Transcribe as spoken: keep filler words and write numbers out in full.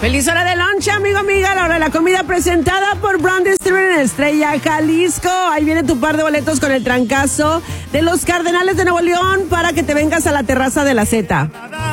Feliz hora de lunch, amigo, amiga. La hora de la comida presentada por Brand Distributor en Estrella, Jalisco. Ahí viene tu par de boletos con el trancazo de los Cardenales de Nuevo León para que te vengas a la terraza de la Z.